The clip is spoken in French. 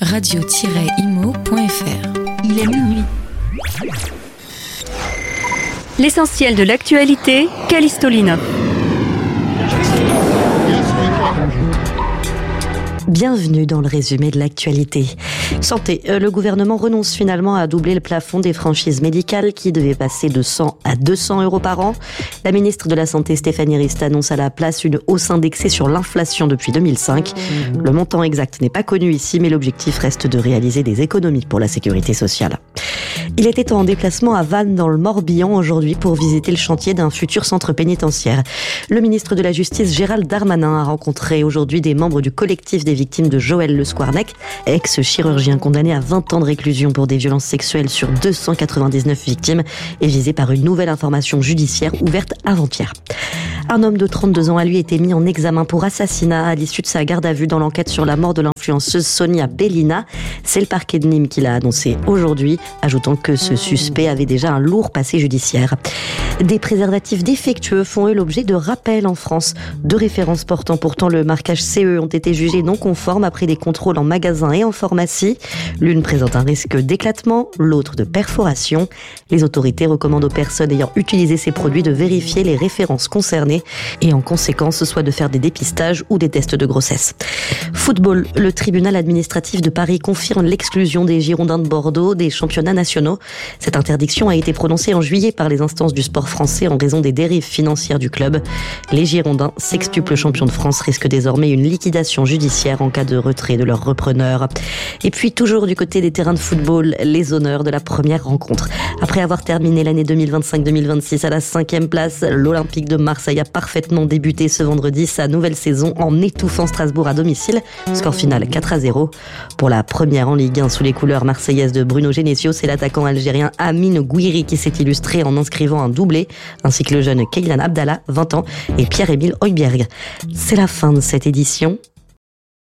radio-imo.fr. Il est minuit. L'essentiel de l'actualité, Callisto Linov. Bienvenue dans le résumé de l'actualité. Santé, le gouvernement renonce finalement à doubler le plafond des franchises médicales qui devait passer de 100 à 200 euros par an. La ministre de la Santé Stéphanie Rist annonce à la place une hausse indexée sur l'inflation depuis 2005. Le montant exact n'est pas connu ici, mais l'objectif reste de réaliser des économies pour la sécurité sociale. Il était en déplacement à Vannes dans le Morbihan aujourd'hui pour visiter le chantier d'un futur centre pénitentiaire. Le ministre de la Justice Gérald Darmanin a rencontré aujourd'hui des membres du collectif des victimes de Joël Le Squarnec, ex-chirurgien condamné à 20 ans de réclusion pour des violences sexuelles sur 299 victimes et visé par une nouvelle information judiciaire ouverte avant-hier. Un homme de 32 ans a lui été mis en examen pour assassinat à l'issue de sa garde à vue dans l'enquête sur la mort de l'influenceuse Sonia Bellina. C'est le parquet de Nîmes qui l'a annoncé aujourd'hui, ajoutant que ce suspect avait déjà un lourd passé judiciaire. Des préservatifs défectueux font eux l'objet de rappels en France. 2 références portant pourtant le marquage CE ont été jugées non conformes après des contrôles en magasin et en pharmacie. L'une présente un risque d'éclatement, l'autre de perforation. Les autorités recommandent aux personnes ayant utilisé ces produits de vérifier les références concernées et en conséquence soit de faire des dépistages ou des tests de grossesse. Football, le tribunal administratif de Paris confirme l'exclusion des Girondins de Bordeaux des championnats nationaux. Cette interdiction a été prononcée en juillet par les instances du sport français en raison des dérives financières du club. Les Girondins, sextuples champions de France, risquent désormais une liquidation judiciaire en cas de retrait de leur repreneur. Et puis toujours du côté des terrains de football, les honneurs de la première rencontre. Après avoir terminé l'année 2025-2026 à la 5e place, l'Olympique de Marseille a parfaitement débuté ce vendredi sa nouvelle saison en étouffant Strasbourg à domicile. Score final 4-0. Pour la première en Ligue 1 sous les couleurs marseillaises de Bruno Genesio, c'est l'attaquant algérien Amine Gouiri qui s'est illustré en inscrivant un doublé, ainsi que le jeune Keylan Abdallah, 20 ans, et Pierre-Emile Højbjerg. C'est la fin de cette édition.